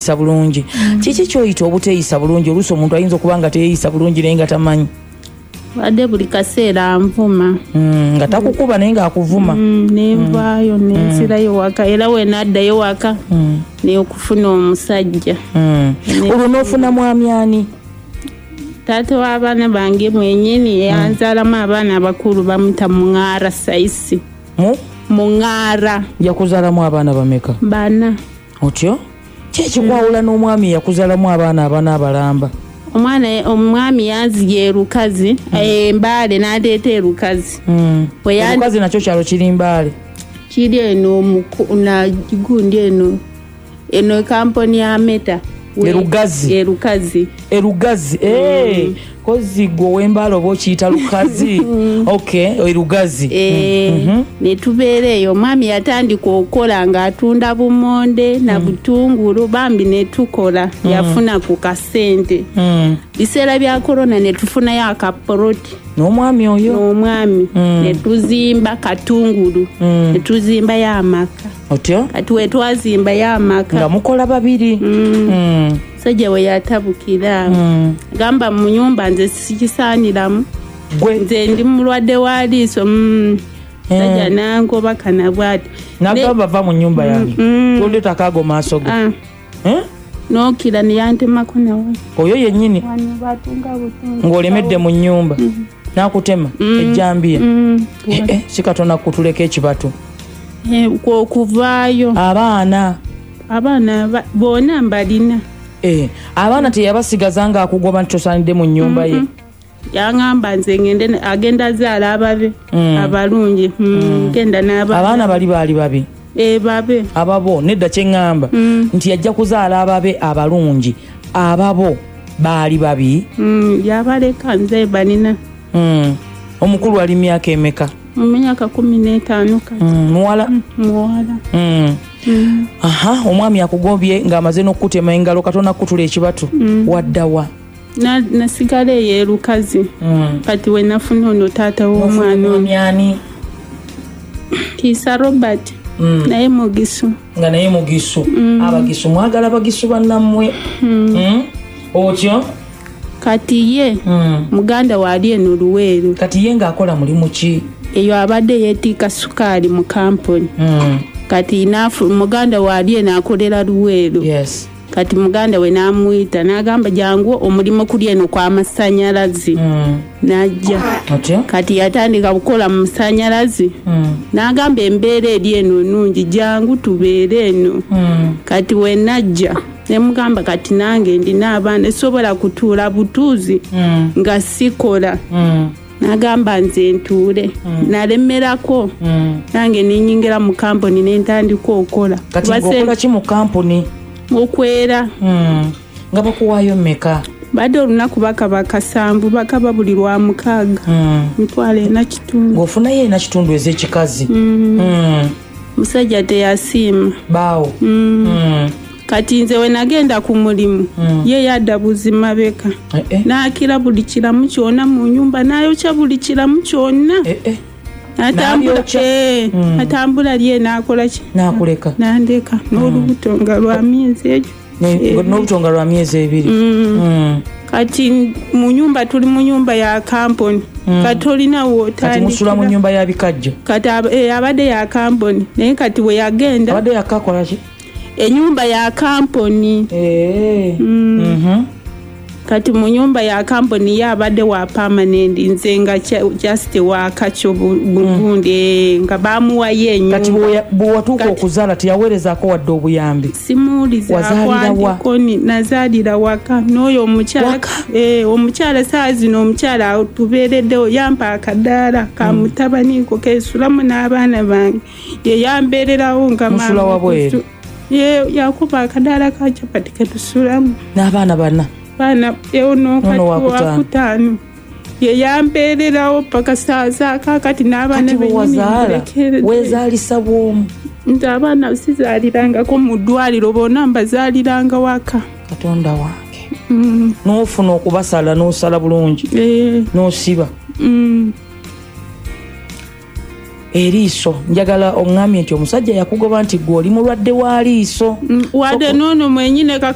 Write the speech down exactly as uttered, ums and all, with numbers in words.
teyeeyisa bulungi. mm. Kiki kyoyita obuteeyisa bulungi? Oluusi omuntu ayinza okuba nga teyeeyisa bulungi naye nga tamanyi. Wadde buli kaseera anvuma. mm. nga takukuba naye ngaakuvuma. mm. nenvaayo mm. nensirayo waka era wenaddayo waka mm. neokufuna omusajja. mm. olwo n'ofuna mwami ani? Taata w'abaana bange mwenyini yanzaalamu abaana abakulu bamuta Muŋŋaara Saisi. mu Muŋŋaara. yakuzaalamu abaana bameka? Bana. Otyo kyekikwawula mm. n'omwami yakuzaalamu abaana abana abalamba? Omwana omwami yanzigye erukazi mm. embaale n'aleeta erukazi. mm. erukazi nakyo kyalo kiri Mbaale? Kiri eno na gundi eno eno kampuni ya Meta. Erugazi. Erugazi. Erugazi. Eh, kozi gwo w'Embaale oba okiyita Lukazi. Okay, erugazi. Eh, mm-hmm. ne tubeereyo omwami yatandika okukola ng'atunda bumonde na butungulu bambi ne tukola mm. yafuna ku kasente. Mm. Biseera bya corona ne tufunayo akaporoti. N'omwami oyo? N'omwami. Mm. Ne tuzimba katungulu. Mm. Ne tuzimba y'amaka. Otyo? Kati we twazimba y'amaka. Nga mukola babiri. Mm. Mm. Sajja we yatabukira. Mm. Gamba mu nyumba nze sikisaaniramu. Gwe nze ndi mulwadde wa liiso. Mm. Sajja nangoba kana bwati. Nagamba va mu nyumba yange. Toleta kago maaso go. Ah. Eh? Nokira ne yantemako nawe. Oyo yennyini. Ng'olemedde mu nyumba. Mm. Nakutema mm. ejjambiya. Mm. Eh, eh, sikatona kutuleka ekibatu. Eh, okuvaayo. Abaana. Abaana boona mbalina. Eh, abaana teyabasigaza nga akugoba nti tosaanidde mu nnyumba ye. Mm-hmm. Yangamba nze ngende agenda zaala ababe mm. abalungi. Mm. Mm. Genda n'ababe. Abaana bali baali babi. Eh, babe. Ababo nedda kye ngamba mm. nti yajja kuzaala ababe abalungi. Ababo baali babi. Mm, yabaleka nze banina. Mm. Omukulu ali myaka emeka? Myaka kumi n'etaano kati. Mm. Muwala? Mm. Muwala. Mm. Mm. Aha, omwami akugobye ng'amaze n'okutema engalo katona kutula ekibatu. Mm. Waddawa? Na nasigala eyo erukazi. Mm. Kati we nafuna ono taata w'omwana ono. Kiisa Robert. Mm. Naye Mugisu. Nga naye Mugisu. Mm. Abagisu mwagala bagisu bannammwe. Mm. Mm. Otyo? Kati ye mm. muganda waali eno Luweero. Kati ye ng'akola mulimu ki? Eyo abadde yeetiika sukaali mu kampuni. Mm. Kati nafu muganda waali eno akolera Luweero. Yes. Kati muganda we n'amuyita n'agamba jangu omulimu kuli eno kwa masanyalazi. Mm. Najja. Otyo? Kati yatandika kukola mu masanyalazi. Mm. N'agamba embeera eri eno nnungi jangu tubeere eno. Mm. Kati we najja ne mugamba kati nange ndina abaana sobola kutuula butuuzi mm. nga sikola. Mm. Nagamba nze ntuule. Mm. Nalemerako. Mm. Nange ninyingira mu kampuni n'entandika okola. Kati ngokola ki mu kampuni? Okwera. Mm. Nga bakuwaayo mmeka? Badde olunaku bakaba kasanvu bakaba buli lwa mukaaga. Mm. Mitwalo ena kitundu. Ng'ofunayo ena kitundu ez'ekikazi. Mm. Mm. Musajja teyasiima. Baawo. Mm. Mm. Kati nze we nagenda ku mulimu mm. ye yadda buzima beka. Eh, eh. N'akira buli kiramu kyonna mu nyumba n'ayokya buli kiramu kyonna. Eh, eh. Atambula eh mm. atambula lye n'akola ki? N'akuleka. N'andeka mm. n'olubuto nga lwa myezi egyo. N'olubuto nga lwa myezi ebiri. Mm. Mm. Kati mu nyumba tuli mu nyumba ya kampuni. Mm. Kati olina wotandikira. Kati musula mu nyumba ya bikajjo. Kati eh, abadde ya kampuni naye kati we yagenda. Abadde yakakola ki? Enyumba ya kampuni. Eh. Mm. Mhm. Kati mu nyumba ya kampuni ya abadde wa permanent nze nga just wa kacho bugundi mm. nga bamuwa yenyumba. Kati bwo watuuka okuzaala teyaweerezako wadde obuyambi. Simuuliza akwandikoni nazaalira waka n'oyo omukyala eh omukyala saa zino omukyala tubeereddewo yampa akadaala ka mutabaniiko keesulamu n'abaana bange ye yambeererawo nga mama. Musula wabweru. Ye yakuba akadaala ka chapati ketusulamu. N'abaana bana. Bana eono wakutano ye yambeererawo paka saa kakati n'abaana benyini wezaalisa bwomu. Nti abaana sizaalirangako mu ddwaliro bonna mbazaaliranga waka. Katonda wange. Mm. N'ofuna okubasala n'osala bulungi. Eh. N'osiba. Mm. Eriiso njagala oŋŋambye nti omusajja yakugoba nti gwe oli mulwadde wa liiso. Mm. Wadde noono mwenyine